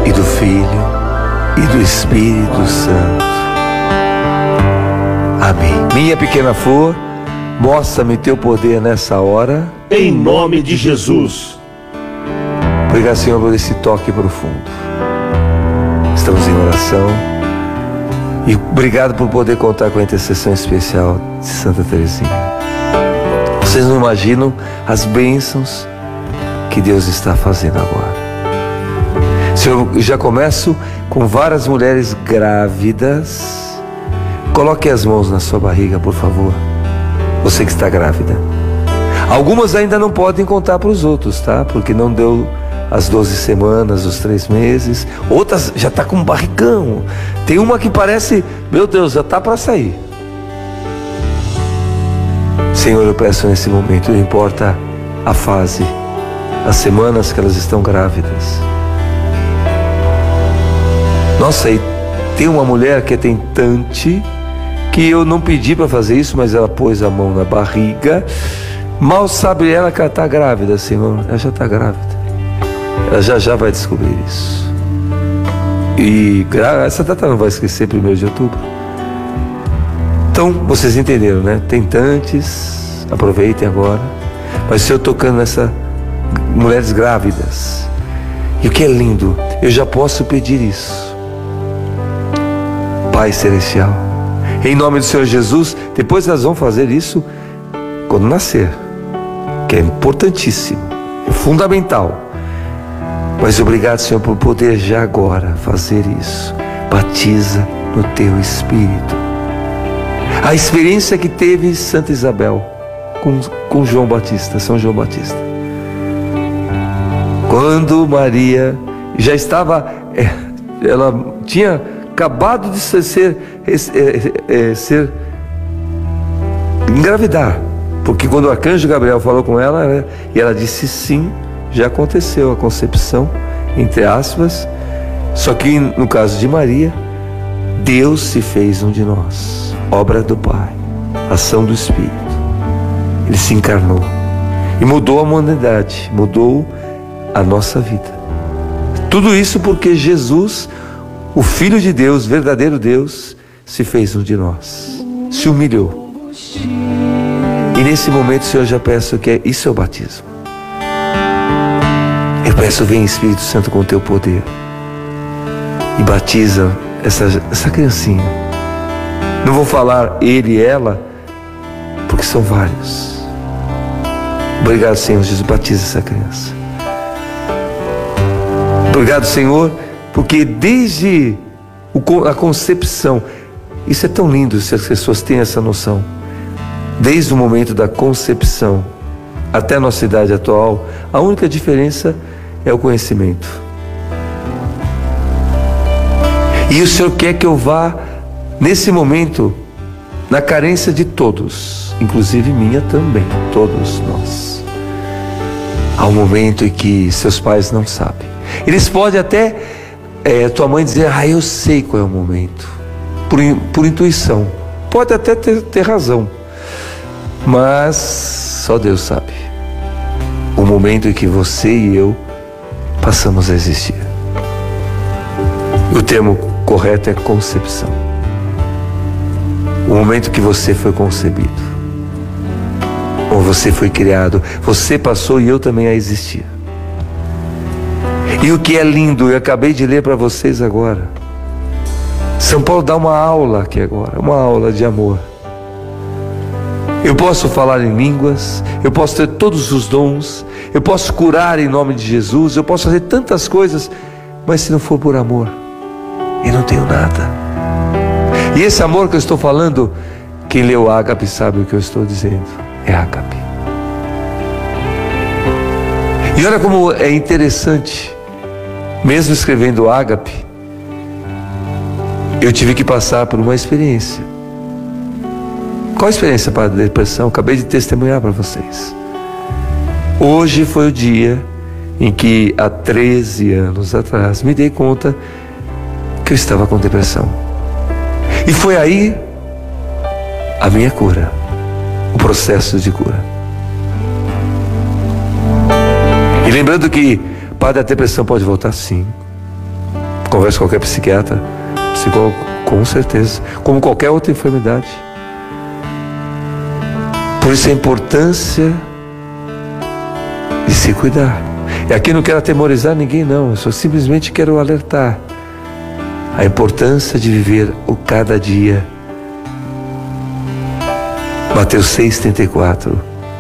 e do Filho, e do Espírito Santo. Amém. Minha pequena flor, mostra-me teu poder nessa hora. Em nome de Jesus. Obrigado, Senhor, por esse toque profundo. Estamos em oração. E obrigado por poder contar com a intercessão especial de Santa Teresinha. Vocês não imaginam as bênçãos que Deus está fazendo agora. Senhor, eu já começo com várias mulheres grávidas. Coloque as mãos na sua barriga, por favor. Você que está grávida. Algumas ainda não podem contar para os outros, tá? Porque não deu as 12 semanas, os 3 meses. Outras já está com um barrigão. Tem uma que parece, meu Deus, já está para sair. Senhor, eu peço nesse momento, não importa a fase, as semanas que elas estão grávidas. Nossa, e tem uma mulher que é tentante, que eu não pedi para fazer isso, mas ela pôs a mão na barriga. Mal sabe ela que ela está grávida, Senhor. Ela já está grávida. Ela já vai descobrir isso. E essa data não vai esquecer, 1º de outubro. Então, vocês entenderam, né? Tentantes, aproveitem agora. Mas o Senhor tocando nessas mulheres grávidas. E o que é lindo, eu já posso pedir isso. Pai Celestial, em nome do Senhor Jesus, depois elas vão fazer isso quando nascer, que é importantíssimo, é fundamental. Mas obrigado, Senhor, por poder já agora fazer isso. Batiza no teu Espírito. A experiência que teve Santa Isabel com João Batista, São João Batista. Quando Maria já estava, ela tinha acabado de engravidar, porque quando o arcanjo Gabriel falou com ela, e ela disse sim, já aconteceu a concepção, entre aspas. Só que no caso de Maria, Deus se fez um de nós, obra do Pai, ação do Espírito. Ele se encarnou e mudou a humanidade, mudou a nossa vida. Tudo isso porque Jesus, o Filho de Deus, verdadeiro Deus, se fez um de nós, se humilhou. E nesse momento, Senhor, já peço que isso é o batismo. Eu peço, vem Espírito Santo com o teu poder e batiza essa criancinha. Não vou falar ele e ela, porque são vários. Obrigado, Senhor Jesus, batiza essa criança. Obrigado, Senhor, porque desde a concepção, isso é tão lindo se as pessoas têm essa noção. Desde o momento da concepção até a nossa idade atual, a única diferença é o conhecimento. E o Senhor quer que eu vá, nesse momento, na carência de todos, inclusive minha também, todos nós. Há um momento em que seus pais não sabem. Eles podem até, tua mãe dizer, eu sei qual é o momento, por intuição. Pode até ter razão, mas só Deus sabe o momento em que você e eu passamos a existir. O termo correto é concepção. O momento que você foi concebido, ou você foi criado, você passou e eu também a existir. E o que é lindo, eu acabei de ler para vocês agora. São Paulo dá uma aula aqui agora, uma aula de amor. Eu posso falar em línguas, eu posso ter todos os dons, eu posso curar em nome de Jesus, eu posso fazer tantas coisas, mas se não for por amor, eu não tenho nada. E esse amor que eu estou falando, quem leu Ágape sabe o que eu estou dizendo, é Ágape. E olha como é interessante, mesmo escrevendo Ágape, eu tive que passar por uma experiência. Qual a experiência para a depressão? Acabei de testemunhar para vocês. Hoje foi o dia em que, há 13 anos atrás, me dei conta que eu estava com depressão. E foi aí a minha cura, o processo de cura. E lembrando que para a depressão pode voltar sim. Converse com qualquer psiquiatra, psicólogo, com certeza, como qualquer outra enfermidade. Por isso a importância de se cuidar. E aqui não quero atemorizar ninguém, não. Eu só simplesmente quero alertar a importância de viver o cada dia. Mateus 6,34.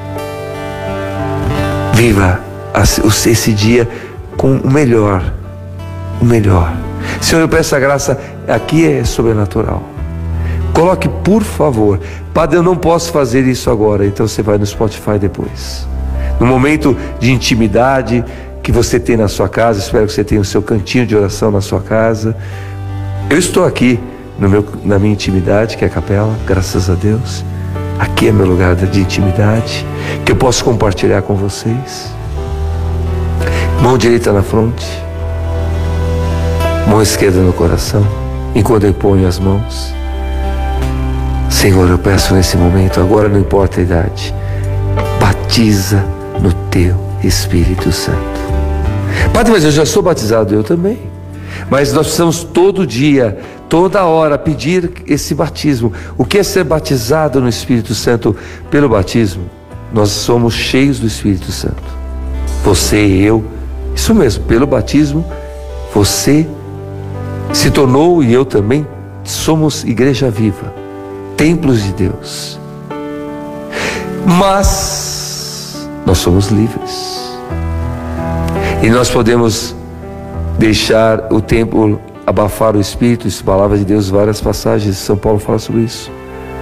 Viva esse dia com o melhor. O melhor. Senhor, eu peço a graça. Aqui é sobrenatural. Coloque, por favor. Padre, eu não posso fazer isso agora. Então você vai no Spotify depois. No momento de intimidade que você tem na sua casa, espero que você tenha o seu cantinho de oração na sua casa. Eu estou aqui na minha intimidade, que é a capela, graças a Deus. Aqui é meu lugar de intimidade, que eu posso compartilhar com vocês. Mão direita na fronte, mão esquerda no coração, enquanto eu ponho as mãos. Senhor, eu peço nesse momento, agora não importa a idade, batiza no teu Espírito Santo. Padre, mas eu já sou batizado, eu também. Mas nós precisamos todo dia, toda hora pedir esse batismo. O que é ser batizado no Espírito Santo? Pelo batismo, nós somos cheios do Espírito Santo. Você e eu, isso mesmo, pelo batismo, você se tornou e eu também somos igreja viva, templos de Deus. Mas nós somos livres. E nós podemos deixar o tempo abafar o Espírito. Isso, palavra de Deus, várias passagens de São Paulo fala sobre isso.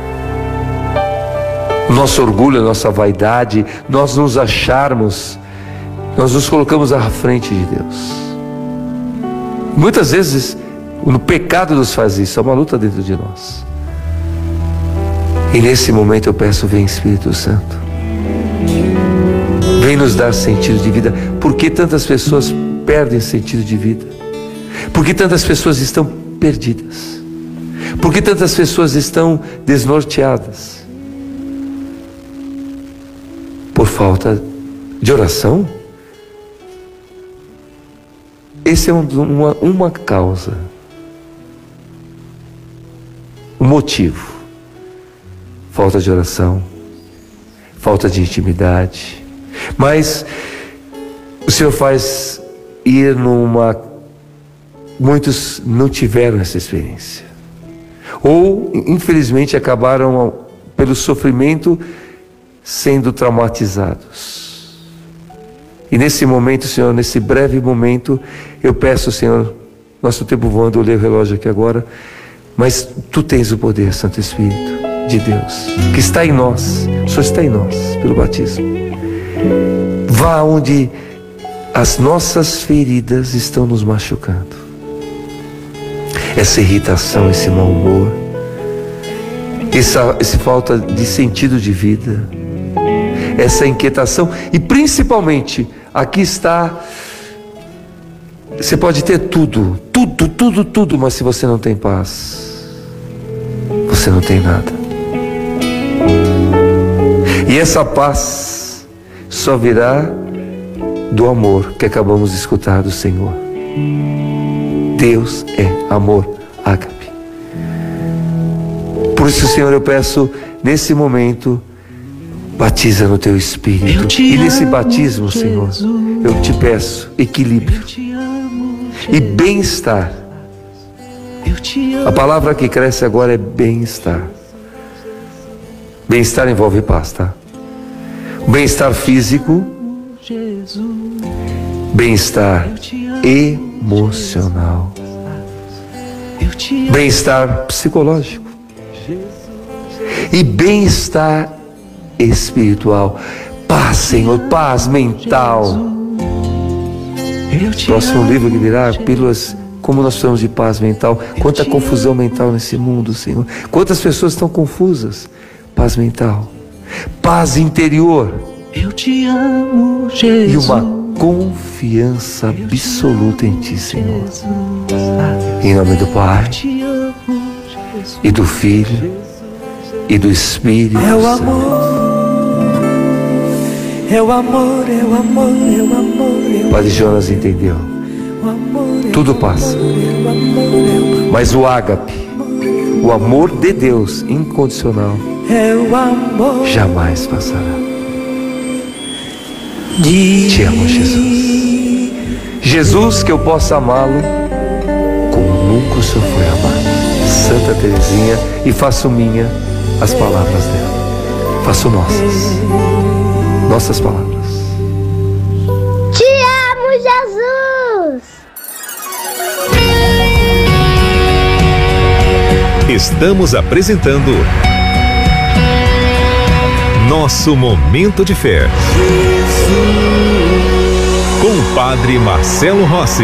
Nosso orgulho, nossa vaidade, nós nos acharmos, nós nos colocamos à frente de Deus. Muitas vezes o pecado nos faz isso, é uma luta dentro de nós. E nesse momento eu peço, vem Espírito Santo, vem nos dar sentido de vida. Por que tantas pessoas perdem sentido de vida? Por que tantas pessoas estão perdidas? Por que tantas pessoas estão desnorteadas? Por falta de oração? Esse é uma causa, um motivo. Falta de oração, falta de intimidade. Mas o Senhor faz ir muitos não tiveram essa experiência, ou infelizmente acabaram pelo sofrimento sendo traumatizados. E nesse momento, Senhor, nesse breve momento, eu peço, Senhor, nosso tempo voando, eu olhei o relógio aqui agora, mas Tu tens o poder, Santo Espírito de Deus, que está em nós, o Senhor está em nós, pelo batismo. Vá onde as nossas feridas estão nos machucando. Essa irritação, esse mau humor, essa falta de sentido de vida, essa inquietação, e principalmente, aqui está, você pode ter tudo, mas se você não tem paz, você não tem nada. E essa paz só virá do amor que acabamos de escutar do Senhor. Deus é amor, ágape. Por isso, Senhor, eu peço nesse momento, batiza no Teu Espírito. E nesse batismo, Senhor, eu Te peço equilíbrio e bem-estar. A palavra que cresce agora é bem-estar. Bem-estar envolve paz, tá? Bem-estar físico, bem-estar emocional, bem-estar psicológico e bem-estar espiritual. Paz, Senhor, paz mental. Próximo livro que virá, pílulas, como nós precisamos de paz mental. Quanta confusão mental nesse mundo, Senhor. Quantas pessoas estão confusas. Paz mental, paz interior. Eu te amo, Jesus. E uma confiança absoluta em Ti, Senhor. Em nome do Pai, e do Filho, e do Espírito É o Santo. amor, é o amor, é o amor, é o amor, é o Padre Jonas entendeu. tudo passa. Mas o ágape, o amor de Deus incondicional, jamais passará. Te amo, Jesus. Jesus, que eu possa amá-lo como nunca o Senhor foi amado. Santa Teresinha, e faço minha as palavras dela. Faço nossas palavras. Te amo, Jesus. Estamos apresentando Nosso Momento de Fé, com o Padre Marcelo Rossi.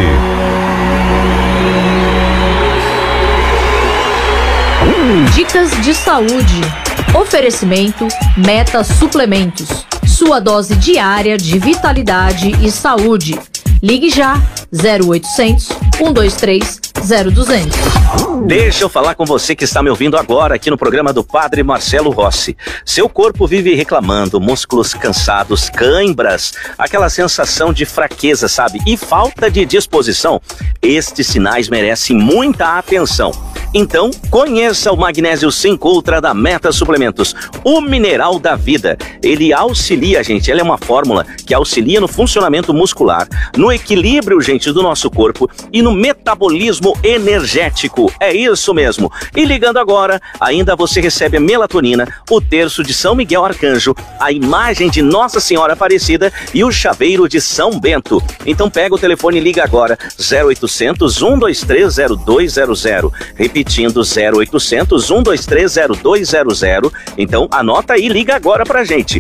Dicas de saúde. Oferecimento Meta Suplementos. Sua dose diária de vitalidade e saúde. Ligue já 0800 123 0200. Deixa eu falar com você que está me ouvindo agora aqui no programa do Padre Marcelo Rossi. Seu corpo vive reclamando, músculos cansados, cãibras, aquela sensação de fraqueza, sabe? E falta de disposição. Estes sinais merecem muita atenção. Então, conheça o Magnésio 5 Ultra da Meta Suplementos, o mineral da vida. Ele auxilia, gente, ele é uma fórmula que auxilia no funcionamento muscular, no equilíbrio, gente, do nosso corpo e no metabolismo energético. É isso mesmo. E ligando agora, ainda você recebe a melatonina, o terço de São Miguel Arcanjo, a imagem de Nossa Senhora Aparecida e o chaveiro de São Bento. Então pega o telefone e liga agora, 0800 123 0200. Repetindo, 0800 123 0200. Então anota aí, liga agora pra gente,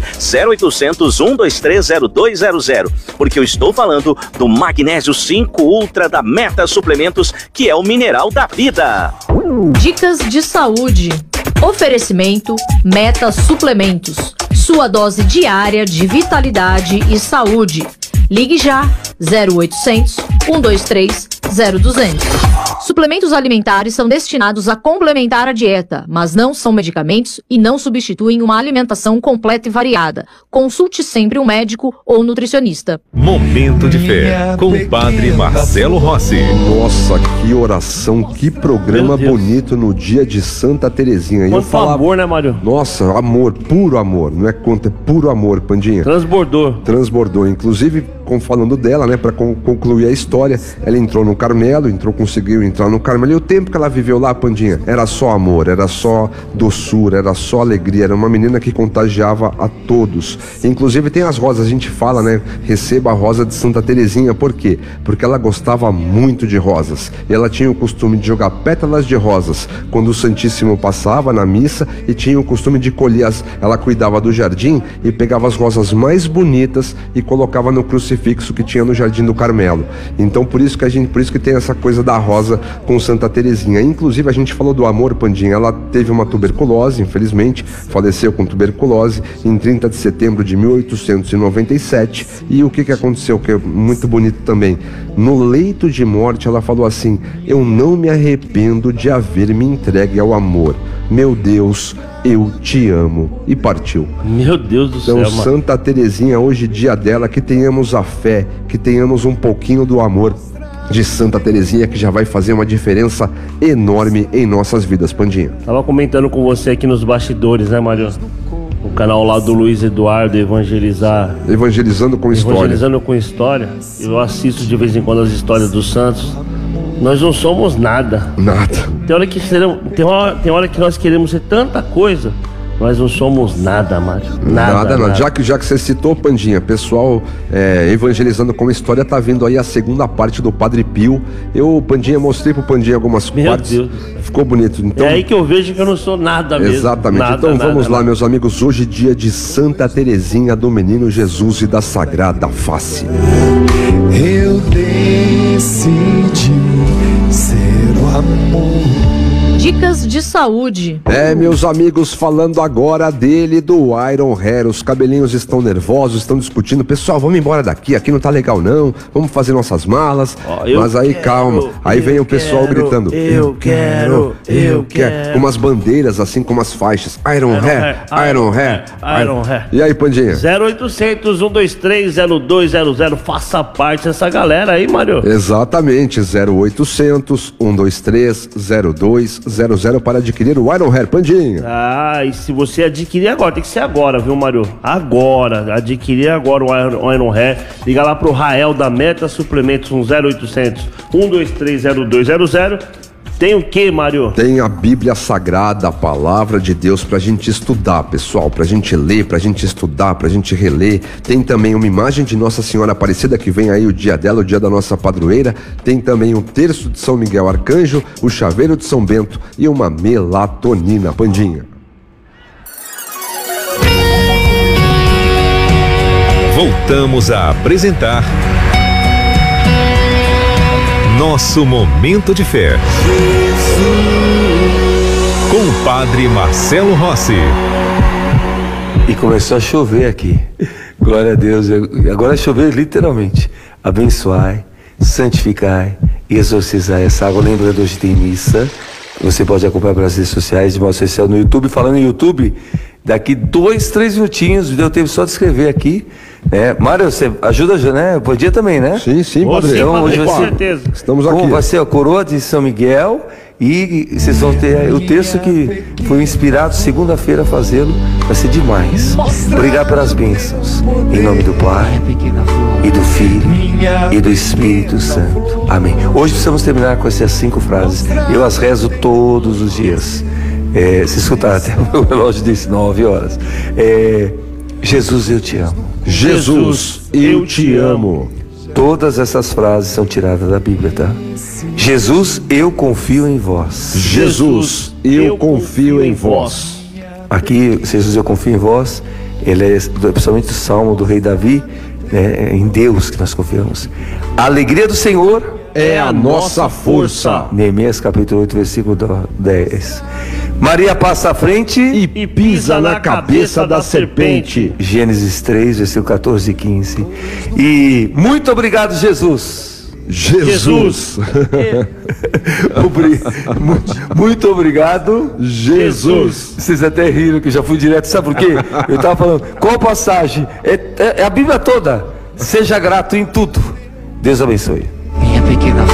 0800 123 0200, porque eu estou falando do Magnésio 5 Ultra da Meta Suplementos, que é o mineral da vida. Dicas de saúde. Oferecimento Meta Suplementos. Sua dose diária de vitalidade e saúde. Ligue já 0800 123 0200. Suplementos alimentares são destinados a complementar a dieta, mas não são medicamentos e não substituem uma alimentação completa e variada. Consulte sempre um médico ou nutricionista. Momento de Fé, com o Padre Marcelo Rossi. Nossa, que oração, que programa bonito no dia de Santa Teresinha. Quanto falava... amor, né, Mário? Nossa, amor, puro amor, não é conta, é puro amor, Pandinha. Transbordou, inclusive, falando dela, né, pra concluir a história, ela entrou no Carmelo, conseguiu entrar no Carmelo, e o tempo que ela viveu lá, Pandinha, era só amor, era só doçura, era só alegria, era uma menina que contagiava a todos. Inclusive tem as rosas, a gente fala, né, receba a rosa de Santa Teresinha, por quê? Porque ela gostava muito de rosas, e ela tinha o costume de jogar pétalas de rosas quando o Santíssimo passava na missa, e tinha o costume de colher ela cuidava do jardim e pegava as rosas mais bonitas e colocava no crucifixo que tinha no Jardim do Carmelo. Então por isso que tem essa coisa da rosa com Santa Teresinha. Inclusive a gente falou do amor, Pandinha, ela teve uma tuberculose, infelizmente, faleceu com tuberculose em 30 de setembro de 1897, e o que aconteceu, que é muito bonito também, no leito de morte ela falou assim: eu não me arrependo de haver me entregue ao amor, meu Deus, eu te amo, e partiu. Meu Deus do céu. Então Santa Teresinha, hoje dia dela, que tenhamos a fé, que tenhamos um pouquinho do amor de Santa Teresinha, que já vai fazer uma diferença enorme em nossas vidas, Pandinha. Tava comentando com você aqui nos bastidores, né, Mário? O canal lá do Luiz Eduardo, Evangelizando com História. Eu assisto de vez em quando as histórias dos santos. Nós não somos nada. Tem hora que nós queremos ser tanta coisa. Nós não somos nada, Mário. Nada. Já que você citou, Pandinha, pessoal, Evangelizando com História, tá vindo aí a segunda parte do Padre Pio. Pandinha, mostrei pro Pandinha algumas partes. Meu Deus. Ficou bonito. Então, é aí que eu vejo que eu não sou nada mesmo. Exatamente. Vamos lá, meus amigos. Hoje dia de Santa Teresinha, do Menino Jesus e da Sagrada Face. Eu decidi ser o amor. Dicas de de saúde. Meus amigos, falando agora dele, do Iron Hair. Os cabelinhos estão nervosos, estão discutindo. Pessoal, vamos embora daqui, aqui não tá legal não. Vamos fazer nossas malas. Mas aí calma, aí vem o pessoal gritando: eu quero. Com umas bandeiras assim, com umas faixas. Iron Hair. E aí, Pandinha? 0800 123 0200. Faça parte dessa galera aí, Mário. Exatamente, 0800 123 0200 para adquirir o Iron Hair, Pandinha. E se você adquirir agora, tem que ser agora, viu, Mário? Agora, adquirir agora o Iron Hair. Liga lá pro Rael da Meta Suplementos, 0800 123 0200. Tem o que, Mário? Tem a Bíblia Sagrada, a Palavra de Deus pra gente estudar, pessoal, pra gente ler, pra gente estudar, pra gente reler. Tem também uma imagem de Nossa Senhora Aparecida, que vem aí o dia dela, o dia da nossa padroeira. Tem também um terço de São Miguel Arcanjo, o chaveiro de São Bento e uma melatonina, Pandinha. Voltamos a apresentar Nosso Momento de Fé, com o Padre Marcelo Rossi. E começou a chover aqui. Glória a Deus. Agora chover literalmente. Abençoai, santificai e exorcizai essa água. Lembrando, hoje tem missa. Você pode acompanhar pelas redes sociais, de modo especial no YouTube. Falando em YouTube, daqui 2-3 minutinhos, deu tempo só de escrever aqui. Mário, você ajuda, né? Podia também, né? Sim, Padre. Então, hoje vai ser, certeza. Estamos aqui. Vai ser a coroa de São Miguel e vocês vão ter o texto que foi inspirado segunda-feira a fazê-lo. Vai ser demais. Obrigado pelas bênçãos. Em nome do Pai, e do Filho, e do Espírito Santo. Amém. Hoje precisamos terminar com essas 5 frases. Eu as rezo todos os dias. Se escutar até o meu relógio disse 9 horas. Jesus, eu te amo. Jesus, eu te amo. Todas essas frases são tiradas da Bíblia, tá? Jesus, eu confio em vós. Jesus, eu confio em vós. Aqui, Jesus, eu confio em vós. Ele é principalmente o salmo do rei Davi, né? Em Deus que nós confiamos. A alegria do Senhor é a nossa força. Neemias capítulo 8, versículo 10. Maria passa à frente e pisa na cabeça da serpente. Gênesis 3, versículo 14 e 15. E muito obrigado, Jesus. Muito obrigado, Jesus. Vocês até riram que eu já fui direto. Sabe por quê? Eu estava falando, qual passagem? É a Bíblia toda. Seja grato em tudo. Deus abençoe. Minha pequena